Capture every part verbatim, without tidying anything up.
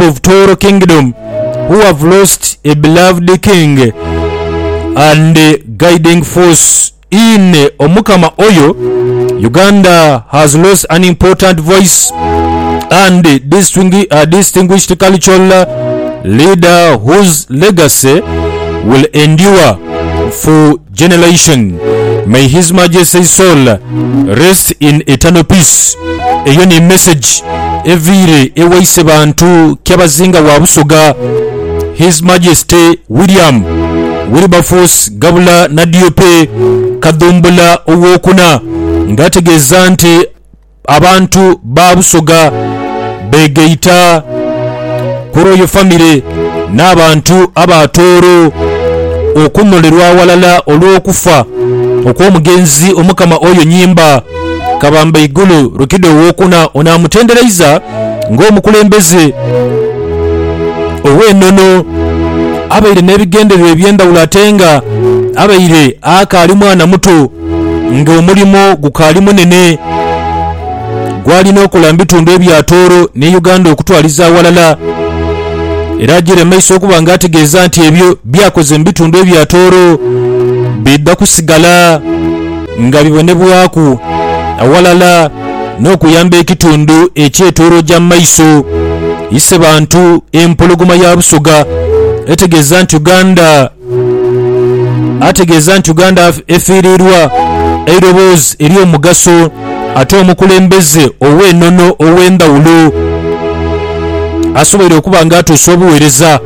of Toro Kingdom who have lost a beloved king and a guiding force in Omukama Oyo. Uganda has lost an important voice and distinguished, uh, distinguished cultural leader whose legacy will endure for generation. May His Majesty's soul rest in eternal peace. Eyo ni message evire ewaise bantu kyabazinga wa Busoga. His Majesty William Wilberforce Gabula Nadiope Kadumbula Owokuna ngategeeza nti abantu ba Busoga begeita kuroyo family n'abantu abatoro okunolerwa walala olw'okufa okw'omugenzi Omukama Oyo Nyimba Kabamba Igulu Rukido Owokuna onaamutendereza ng'omukulembeze ow'ennono abaire n'ebigendererwa eby'endawulo ate nga abaire akaali mwana muto ng'omulimo gukaali munene gwalina okola mu bitundu ebya Tooro ne Uganda okutwaliza awalala, era agire maiso okuba nga ategeeza nti ebyo byakoze mu bitundu ebya Tooro bidda kusigala nga bibonebwaku awalala n'okuyamba ekitundu ekyetooro gya maiso. Ise bantu empologoma ya Busoga etegeeza nti Uganda ategeeza nti Uganda efiirirwa eiroboozi eri omugaso ate omukulembeze ow'ennono ow'endawulo asobola okuba nga atuusa obuweereza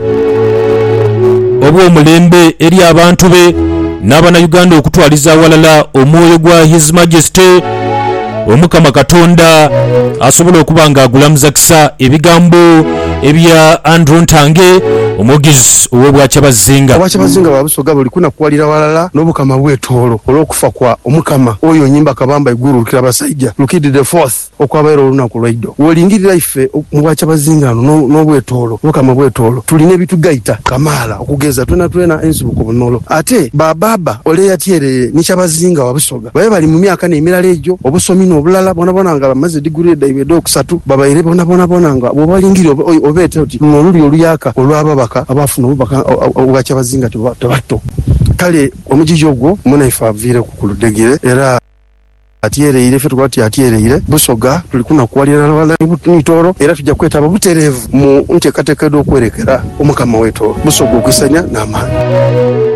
obw'omulembe eri abantu be n'Abannayuganda okutwaliza awalala omwoyo gwa His Majesty Omukama Katonda asobola okuba nga agulamuza kisa. Ebigambo ebya Andrew Ntange omwogezi ow'obwakyabazinga. Obwakyabazinga bwa Busoga buli kunakuwalira walala n'obukama bw'etoolo olw'okufa kwa Omukama Oyo Nyimba Kabamba Igulu Lukira Basajja Lukidi the fourth okwabaira olunaku lwaido. Wolingirira ife mu bwakyabazinga n'obw'etoolo obukama bw'etoolo tulina ebitugaita kamaala okugeza twena twena ensibuko bunolo ate bababa ole yatyere n'ekyabazinga wa Busoga babe bali mu myaka n'emirala egyo obusomi n'obulala bona bona nga bamaze diguri eddaibedde okusatu babaire bona bona bona nga bwobalingirira obeete oti luno oluli oluyaka olw'ababaka abafuna obubaka obwakyabazinga tebatto. Kale omujiji ogwo munaife aviire ku Ludegere era atyereire ffe tukwati atyereire Busoga tuli kunakuwalira wala Tooro era tujja kwetaba butereevu mu nteekateeka y'okwerekera Omukama w'etoolo Busoga okwisanya n'amaanyi.